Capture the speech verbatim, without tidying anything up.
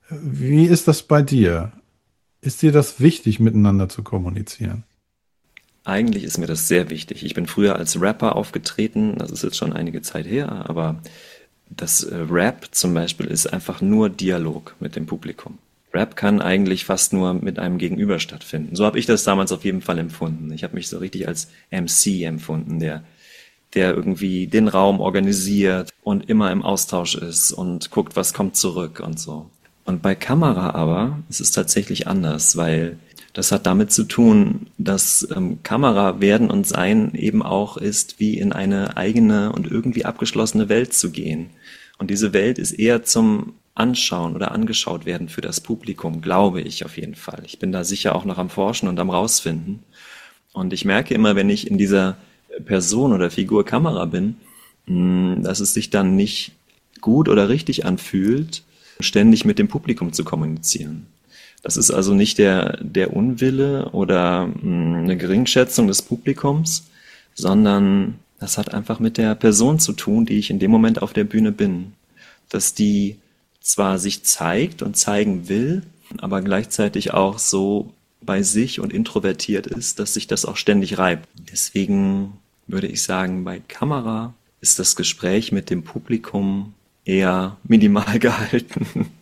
Wie ist das bei dir? Ist dir das wichtig, miteinander zu kommunizieren? Eigentlich ist mir das sehr wichtig. Ich bin früher als Rapper aufgetreten, das ist jetzt schon einige Zeit her, aber das äh, Rap zum Beispiel ist einfach nur Dialog mit dem Publikum. Rap kann eigentlich fast nur mit einem Gegenüber stattfinden. So habe ich das damals auf jeden Fall empfunden. Ich habe mich so richtig als M C empfunden, der, der irgendwie den Raum organisiert und immer im Austausch ist und guckt, was kommt zurück und so. Und bei Kamera aber ist es tatsächlich anders, weil das hat damit zu tun, dass ähm, Kamera werden und sein eben auch ist, wie in eine eigene und irgendwie abgeschlossene Welt zu gehen. Und diese Welt ist eher zum Anschauen oder angeschaut werden für das Publikum, glaube ich auf jeden Fall. Ich bin da sicher auch noch am Forschen und am Rausfinden. Und ich merke immer, wenn ich in dieser Person oder Figur Kamera bin, mh, dass es sich dann nicht gut oder richtig anfühlt, ständig mit dem Publikum zu kommunizieren. Das ist also nicht der, der Unwille oder mh, eine Geringschätzung des Publikums, sondern das hat einfach mit der Person zu tun, die ich in dem Moment auf der Bühne bin. Dass die zwar sich zeigt und zeigen will, aber gleichzeitig auch so bei sich und introvertiert ist, dass sich das auch ständig reibt. Deswegen würde ich sagen, bei Kamera ist das Gespräch mit dem Publikum eher minimal gehalten.